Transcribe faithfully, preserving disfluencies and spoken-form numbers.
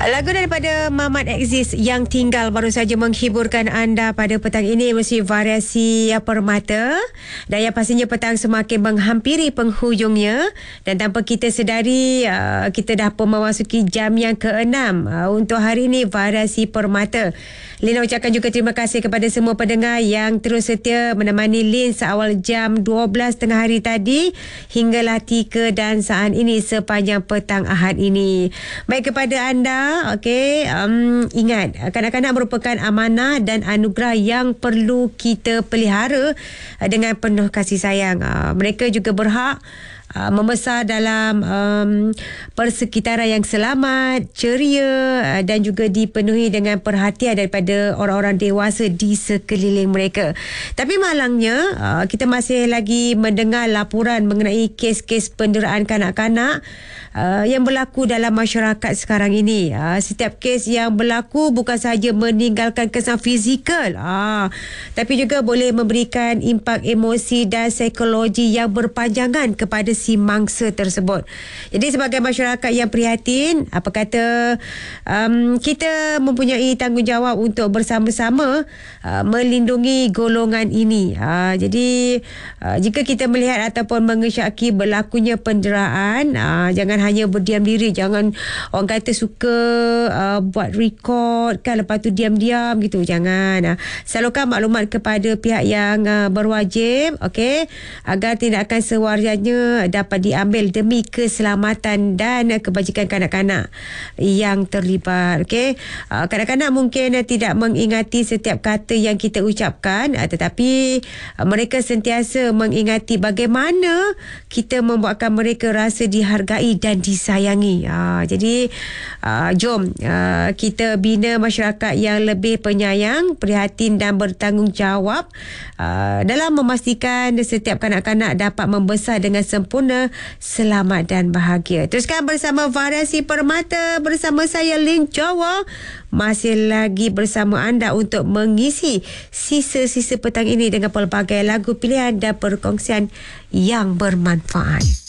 Lagu daripada Mamat Exist yang tinggal baru saja menghiburkan anda pada petang ini, mesti variasi permata, dan yang pastinya petang semakin menghampiri penghujungnya, dan tanpa kita sedari uh, kita dah pun memasuki jam yang keenam uh, untuk hari ini variasi permata. Lina ucapkan juga terima kasih kepada semua pendengar yang terus setia menemani Lin seawal jam dua belas tengah hari tadi hinggalah tiga dan saat ini sepanjang petang Ahad ini. Baik, kepada anda, okey, um, ingat kanak-kanak merupakan amanah dan anugerah yang perlu kita pelihara dengan penuh kasih sayang. Uh, mereka juga berhak Uh, membesar dalam um, persekitaran yang selamat, ceria uh, dan juga dipenuhi dengan perhatian daripada orang-orang dewasa di sekeliling mereka. Tapi malangnya uh, kita masih lagi mendengar laporan mengenai kes-kes penderaan kanak-kanak uh, yang berlaku dalam masyarakat sekarang ini. Uh, setiap kes yang berlaku bukan sahaja meninggalkan kesan fizikal, uh, tapi juga boleh memberikan impak emosi dan psikologi yang berpanjangan kepada si mangsa tersebut. Jadi sebagai masyarakat yang prihatin, apa kata um, kita mempunyai tanggungjawab untuk bersama-sama uh, melindungi golongan ini. Uh, jadi uh, jika kita melihat ataupun mengesyaki berlakunya penderaan, uh, jangan hanya berdiam diri, jangan orang kata suka uh, buat record kan, lepas tu diam-diam gitu, jangan. Uh, salurkan maklumat kepada pihak yang uh, berwajib, okey, agar tindakan sewajarnya dapat diambil demi keselamatan dan kebajikan kanak-kanak yang terlibat. Okey, uh, kanak-kanak mungkin uh, tidak mengingati setiap kata yang kita ucapkan, uh, tetapi uh, mereka sentiasa mengingati bagaimana kita membuatkan mereka rasa dihargai dan disayangi. Uh, jadi uh, jom uh, kita bina masyarakat yang lebih penyayang, prihatin dan bertanggungjawab uh, dalam memastikan setiap kanak-kanak dapat membesar dengan sempurna, selamat dan bahagia. Teruskan bersama variasi permata bersama saya Lin Jawa, masih lagi bersama anda untuk mengisi sisa-sisa petang ini dengan pelbagai lagu pilihan dan perkongsian yang bermanfaat.